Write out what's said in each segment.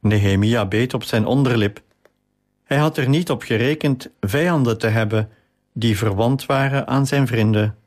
Nehemia beet op zijn onderlip. Hij had er niet op gerekend vijanden te hebben die verwant waren aan zijn vrienden.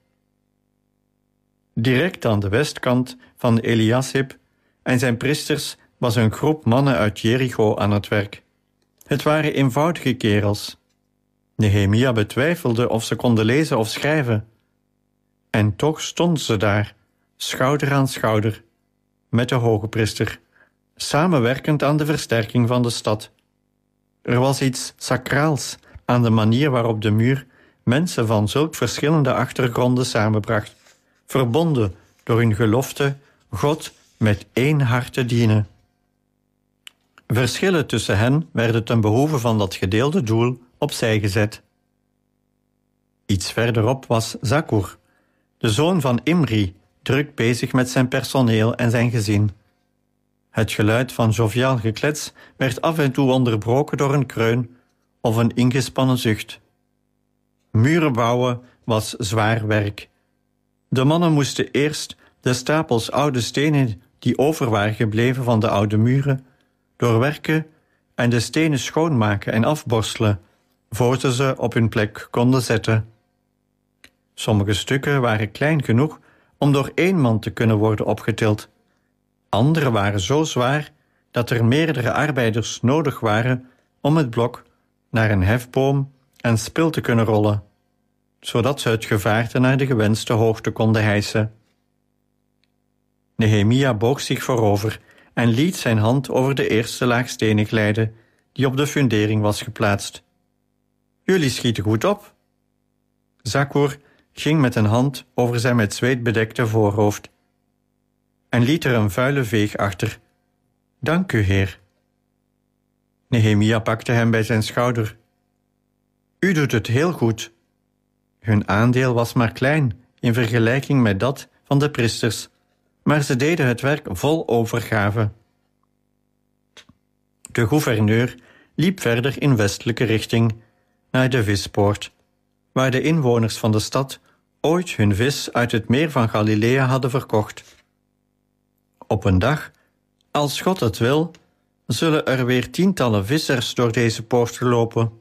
Direct aan de westkant van Eliasib en zijn priesters was een groep mannen uit Jericho aan het werk. Het waren eenvoudige kerels. Nehemia betwijfelde of ze konden lezen of schrijven. En toch stonden ze daar, schouder aan schouder, met de hogepriester, samenwerkend aan de versterking van de stad. Er was iets sacraals aan de manier waarop de muur mensen van zulk verschillende achtergronden samenbracht, verbonden door hun gelofte God met één hart te dienen. Verschillen tussen hen werden ten behoeve van dat gedeelde doel opzij gezet. Iets verderop was Zakkur, de zoon van Imri, druk bezig met zijn personeel en zijn gezin. Het geluid van joviaal geklets werd af en toe onderbroken door een kreun of een ingespannen zucht. Muren bouwen was zwaar werk. De mannen moesten eerst de stapels oude stenen die over waren gebleven van de oude muren doorwerken en de stenen schoonmaken en afborstelen, voor ze op hun plek konden zetten. Sommige stukken waren klein genoeg om door één man te kunnen worden opgetild. Andere waren zo zwaar dat er meerdere arbeiders nodig waren om het blok naar een hefboom en spil te kunnen rollen, zodat ze het gevaarte naar de gewenste hoogte konden hijsen. Nehemia boog zich voorover en liet zijn hand over de eerste laag stenen glijden die op de fundering was geplaatst. Jullie schieten goed op. Zakkur ging met een hand over zijn met zweet bedekte voorhoofd en liet er een vuile veeg achter. Dank u, heer. Nehemia pakte hem bij zijn schouder. U doet het heel goed. Hun aandeel was maar klein in vergelijking met dat van de priesters, maar ze deden het werk vol overgave. De gouverneur liep verder in westelijke richting naar de vispoort, waar de inwoners van de stad ooit hun vis uit het meer van Galilea hadden verkocht. Op een dag, als God het wil, zullen er weer tientallen vissers door deze poort lopen.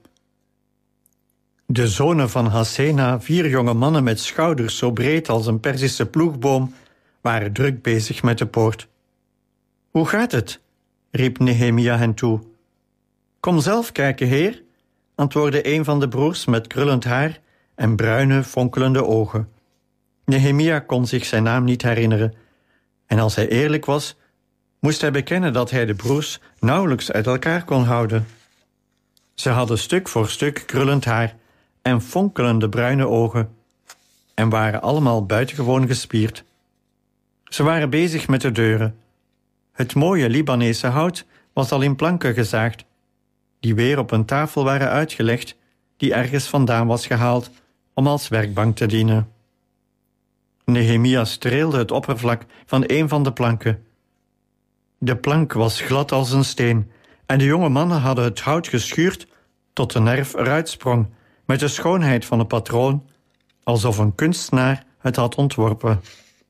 De zonen van Hassena, 4 jonge mannen met schouders zo breed als een Perzische ploegboom, waren druk bezig met de poort. Hoe gaat het? Riep Nehemia hen toe. Kom zelf kijken, heer, antwoordde een van de broers met krullend haar en bruine, fonkelende ogen. Nehemia kon zich zijn naam niet herinneren, en als hij eerlijk was, moest hij bekennen dat hij de broers nauwelijks uit elkaar kon houden. Ze hadden stuk voor stuk krullend haar en fonkelende bruine ogen en waren allemaal buitengewoon gespierd. Ze waren bezig met de deuren. Het mooie Libanese hout was al in planken gezaagd, die weer op een tafel waren uitgelegd, die ergens vandaan was gehaald om als werkbank te dienen. Nehemia streelde het oppervlak van een van de planken. De plank was glad als een steen en de jonge mannen hadden het hout geschuurd tot de nerf eruit sprong, met de schoonheid van een patroon, alsof een kunstenaar het had ontworpen.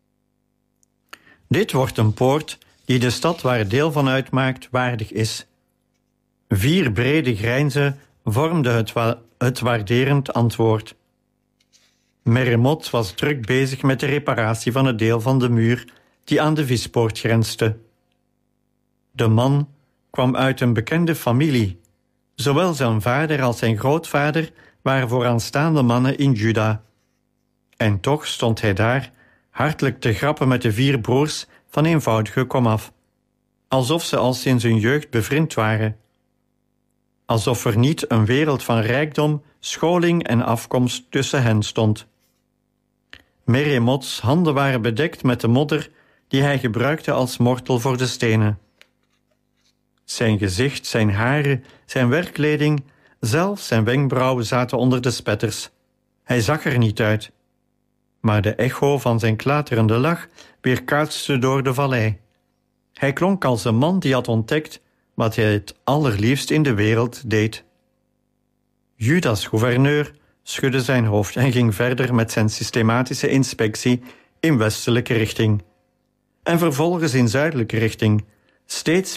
Dit wordt een poort die de stad waar het deel van uitmaakt waardig is. 4 brede grijnzen vormden het waarderend antwoord. Meremot was druk bezig met de reparatie van het deel van de muur die aan de vispoort grensde. De man kwam uit een bekende familie. Zowel zijn vader als zijn grootvader waren vooraanstaande mannen in Juda. En toch stond hij daar, hartelijk te grappen met de 4 broers van eenvoudige komaf, alsof ze al sinds hun jeugd bevriend waren. Alsof er niet een wereld van rijkdom, scholing en afkomst tussen hen stond. Meremots handen waren bedekt met de modder die hij gebruikte als mortel voor de stenen. Zijn gezicht, zijn haren, zijn werkkleding, zelfs zijn wenkbrauwen zaten onder de spetters. Hij zag er niet uit. Maar de echo van zijn klaterende lach weerkaatste door de vallei. Hij klonk als een man die had ontdekt wat hij het allerliefst in de wereld deed. Judas gouverneur schudde zijn hoofd en ging verder met zijn systematische inspectie in westelijke richting. En vervolgens in zuidelijke richting, steeds